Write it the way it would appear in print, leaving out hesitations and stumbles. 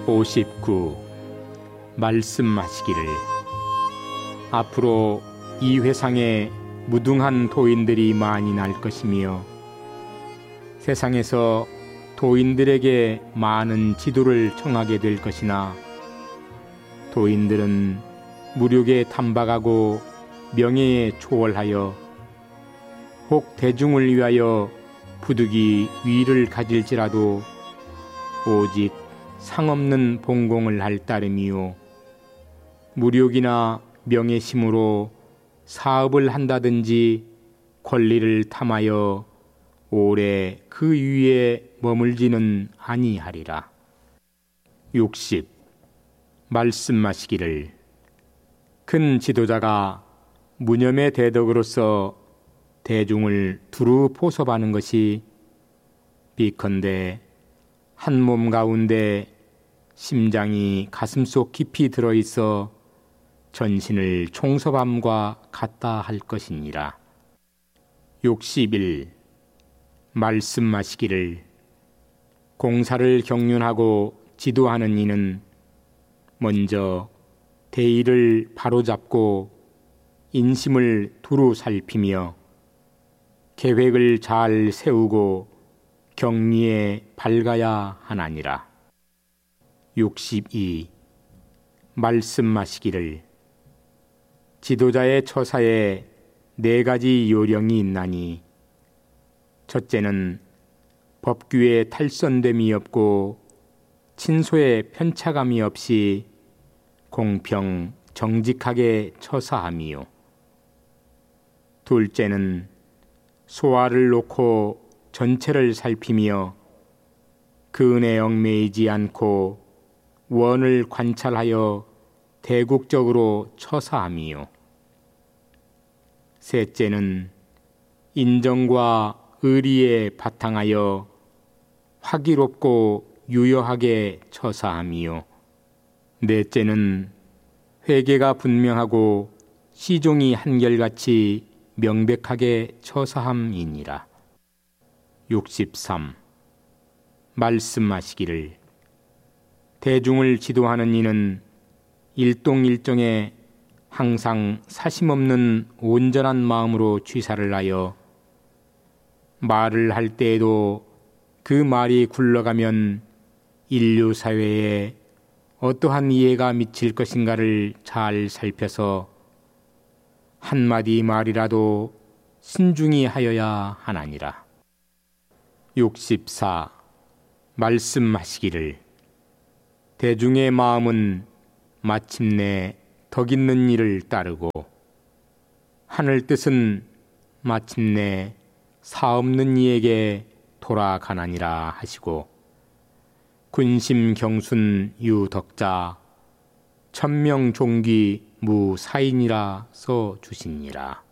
59. 말씀하시기를 앞으로 이 회상에 무등한 도인들이 많이 날 것이며 세상에서 도인들에게 많은 지도를 청하게 될 것이나 도인들은 무력에 탐박하고 명예에 초월하여 혹 대중을 위하여 부득이 위를 가질지라도 오직 상없는 봉공을 할 따름이요 무력이나 명예심으로 사업을 한다든지 권리를 탐하여 오래 그 위에 머물지는 아니하리라. 60. 말씀하시기를 큰 지도자가 무념의 대덕으로서 대중을 두루 포섭하는 것이 비컨대 한 몸 가운데 심장이 가슴속 깊이 들어있어 전신을 총섭함과 같다 할 것이니라. 61. 말씀하시기를 공사를 경륜하고 지도하는 이는 먼저 대의를 바로잡고 인심을 두루 살피며 계획을 잘 세우고 경리에 밝아야 하나니라. 62. 말씀하시기를 지도자의 처사에 4가지 요령이 있나니 첫째는 법규에 탈선됨이 없고 친소에 편차감이 없이 공평 정직하게 처사함이요 둘째는 소화를 놓고 전체를 살피며 그 은에 얽매이지 않고 원을 관찰하여 대국적으로 처사함이요 셋째는 인정과 의리에 바탕하여 화기롭고 유여하게 처사함이요 넷째는 회계가 분명하고 시종이 한결같이 명백하게 처사함이니라. 63. 말씀하시기를 대중을 지도하는 이는 일동일정에 항상 사심없는 온전한 마음으로 취사를 하여 말을 할 때에도 그 말이 굴러가면 인류 사회에 어떠한 이해가 미칠 것인가를 잘 살펴서 한마디 말이라도 신중히 하여야 하나니라. 64. 말씀하시기를 대중의 마음은 마침내 덕 있는 일을 따르고 하늘 뜻은 마침내 사없는 이에게 돌아가나니라 하시고 군심 경순 유덕자 천명 종기 무사인이라 써 주시니라.